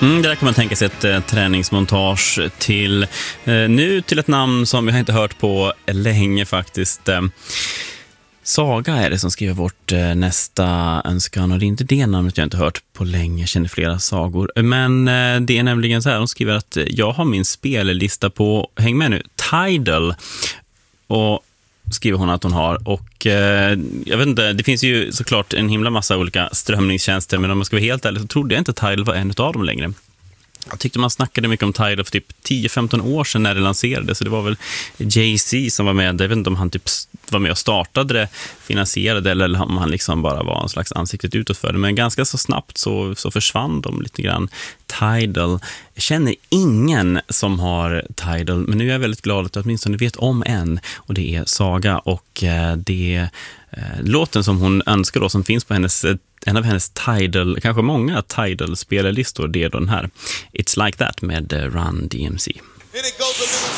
Det där kan man tänka sig ett träningsmontage till. Nu till ett namn som jag inte hört på länge faktiskt. Saga är det som skriver vårt nästa önskan, och det är inte det namnet jag inte hört på länge. Jag känner flera sagor. Men det är nämligen så här, de skriver att jag har min spellista på, häng med nu, Tidal. Och skriver hon att hon har. Och jag vet inte, det finns ju såklart en himla massa olika strömningstjänster, men om man ska vara helt ärlig så trodde jag inte Tidal var en av dem längre. Jag tyckte man snackade mycket om Tidal för typ 10-15 år sedan när det lanserades. Så det var väl Jay-Z som var med. Jag vet inte om han typ var med och startade det, finansierade, eller om han liksom bara var en slags ansiktet utåt för det. Men ganska så snabbt så försvann de lite grann. Tidal. Jag känner ingen som har Tidal, men nu är jag väldigt glad att jag åtminstone vet om en. Och det är Saga, och det låten som hon önskar då, som finns på en av hennes Tidal, kanske många Tidal-spelarlistor, det är den här It's Like That med Run DMC.